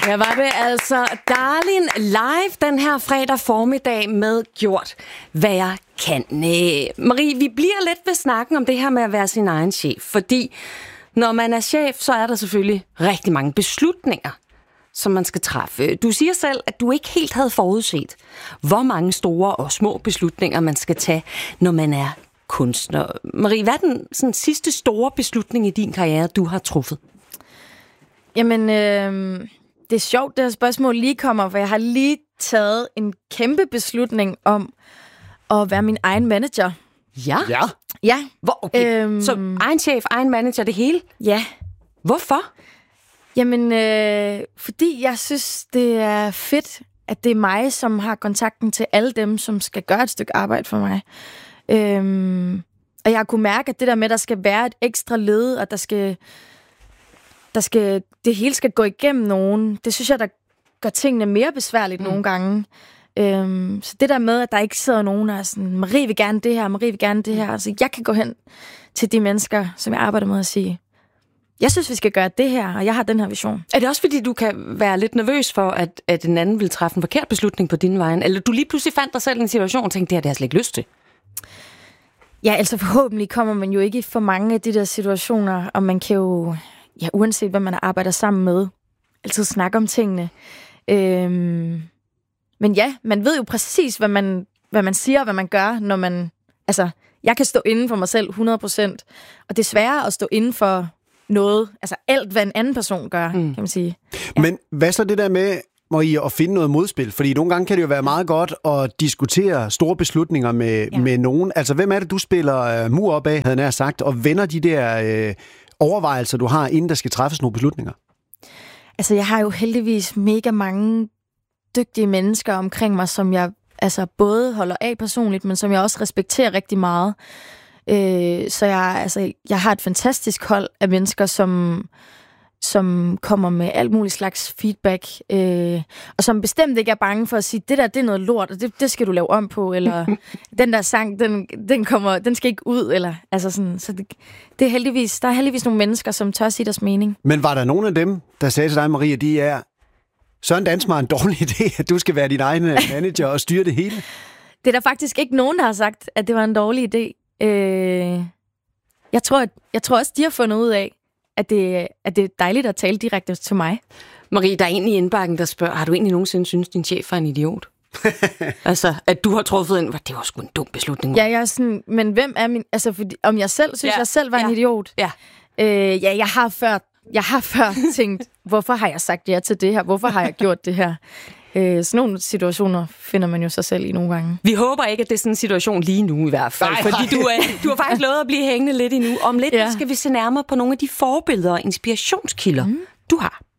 Ja, var det altså Darlin live den her fredag formiddag med Gjort, hvad jeg kan. Marie, vi bliver lidt ved snakken om det her med at være sin egen chef, fordi når man er chef, så er der selvfølgelig rigtig mange beslutninger, som man skal træffe. Du siger selv, at du ikke helt havde forudset, hvor mange store og små beslutninger man skal tage, når man er kunstner. Marie, hvad er den sådan, sidste store beslutning i din karriere, du har truffet? Jamen, det er sjovt, det her spørgsmål lige kommer, for jeg har lige taget en kæmpe beslutning om at være min egen manager. Ja? Ja. Okay. Så egen chef, egen manager, det hele? Ja. Hvorfor? Jamen, fordi jeg synes, det er fedt, at det er mig, som har kontakten til alle dem, som skal gøre et stykke arbejde for mig. Og jeg har kunnet mærke, at det der med, at der skal være et ekstra led, og det hele skal gå igennem nogen, det synes jeg, der gør tingene mere besværligt nogle gange. Så det der med, at der ikke sidder nogen, der er sådan, Marie vil gerne det her, Marie vil gerne det her. Altså, jeg kan gå hen til de mennesker, som jeg arbejder med og sige, jeg synes, vi skal gøre det her, og jeg har den her vision. Er det også, fordi du kan være lidt nervøs for, at en anden vil træffe en forkert beslutning på din vej? Eller du lige pludselig fandt dig selv i en situation og tænkte, det har jeg slet ikke lyst til? Ja, altså forhåbentlig kommer man jo ikke i for mange af de der situationer, og man kan jo, ja, uanset hvad man arbejder sammen med, altid snakke om tingene. Men ja, man ved jo præcis, hvad man siger og hvad man gør, når man... Altså, jeg kan stå inden for mig selv 100%, og det er sværere at stå inden for noget, altså alt, hvad en anden person gør, kan man sige. Ja. Men hvad så det der med, Marie, at finde noget modspil? Fordi nogle gange kan det jo være meget godt at diskutere store beslutninger med nogen. Altså, hvem er det, du spiller mur op af, havde jeg nær sagt, og vender de der overvejelser, du har, inden der skal træffes nogle beslutninger? Altså, jeg har jo heldigvis mega mange dygtige mennesker omkring mig, som jeg altså både holder af personligt, men som jeg også respekterer rigtig meget. Så jeg har et fantastisk hold af mennesker, som kommer med alt muligt slags feedback, og som bestemt ikke er bange for at sige, det der, det er noget lort, og det skal du lave om på, eller den der sang, den skal ikke ud, eller altså sådan. Så det er heldigvis, der er heldigvis nogle mennesker, som tør sige deres mening. Men var der nogen af dem, der sagde til dig, Marie, de er Søren Dansmar en dårlig idé, at du skal være din egen manager og styre det hele? Det er der faktisk ikke nogen, der har sagt, at det var en dårlig idé. Jeg tror også, de har fundet ud af, at det er dejligt at tale direkte til mig. Marie, der er en i indbakken, der spørger, har du egentlig nogensinde synes din chef er en idiot? Altså, at du har truffet en, det var sgu en dum beslutning. Ja, jeg er sådan, men hvem er min... Altså, fordi, om jeg selv synes, jeg selv var en idiot? Ja. Jeg har før tænkt, hvorfor har jeg sagt ja til det her? Hvorfor har jeg gjort det her? Sådan nogle situationer finder man jo sig selv i nogle gange. Vi håber ikke, at det er sådan en situation lige nu i hvert fald. Nej. Fordi du har faktisk lovet at blive hængende lidt endnu. Om lidt skal vi se nærmere på nogle af de forbilleder og inspirationskilder, du har.